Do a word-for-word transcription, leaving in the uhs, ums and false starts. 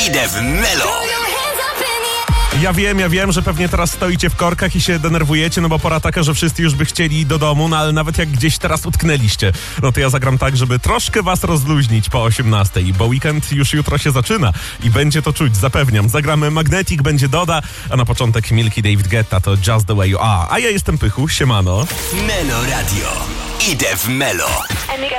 Idę w Melo. Ja wiem, ja wiem, że pewnie teraz stoicie w korkach i się denerwujecie, no bo pora taka, że wszyscy już by chcieli do domu, no ale nawet jak gdzieś teraz utknęliście, no to ja zagram tak, żeby troszkę was rozluźnić po osiemnastej, bo weekend już jutro się zaczyna i będzie to czuć, zapewniam. Zagramy Magnetic, będzie Doda, a na początek Milky David Guetta to Just The Way You Are. A ja jestem Pychu, siemano. Melo Radio. Idę w Melo.